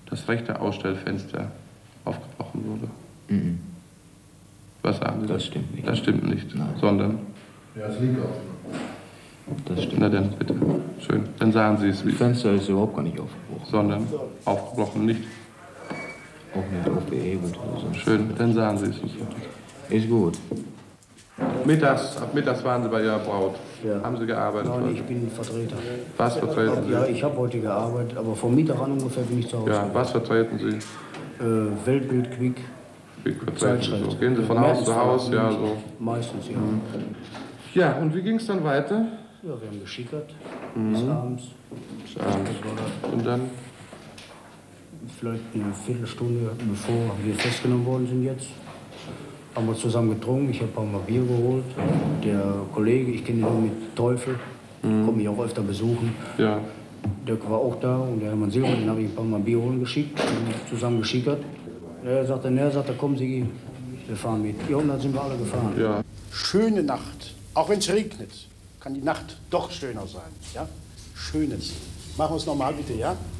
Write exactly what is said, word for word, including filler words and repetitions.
das rechte Ausstellfenster aufgebrochen wurde. Mhm. Was sagen Sie? Das stimmt nicht. Das stimmt nicht, Nein. sondern... Ja, es liegt auch. Das stimmt. Na dann, bitte. Schön. Dann sagen Sie es, wie Das Fenster ist überhaupt gar nicht aufgebrochen. sondern aufgebrochen nicht. Auch nicht aufgehebelt oder so. Schön, dann sagen Sie es uns. Ist gut. Mittags, ab mittags waren Sie bei Ihrer Braut. Ja. Haben Sie gearbeitet? Nein, ich bin Vertreter. Was vertreten Sie? Ja, ich habe heute gearbeitet, aber vom Mittag an ungefähr bin ich zu Hause. Ja, was vertreten Sie? Äh, Weltbild, Quick, Wie vertreten Sie Zeitschrift. so? Gehen Sie von Haus zu Haus? Ja, so. Meistens, ja. Ja, und wie ging es dann weiter? Ja, wir haben geschickert bis abends. Bis abends. Das war Und dann? vielleicht eine Viertelstunde, bevor wir festgenommen worden sind jetzt. Haben wir zusammen getrunken, ich habe ein paar Mal Bier geholt. Der Kollege, ich kenne ihn nur mit Teufel, mhm. kommt mich auch öfter besuchen. Ja. Der war auch da und der Hermann Silber, den habe ich ein paar Mal Bier holen geschickt, zusammen geschickert. Er sagte, er sagte, komm Sigi, wir fahren mit. Ja, und dann sind wir alle gefahren. Ja. Schöne Nacht, auch wenn es regnet, kann die Nacht doch schöner sein. Ja? Schönes. Machen wir es nochmal bitte, ja?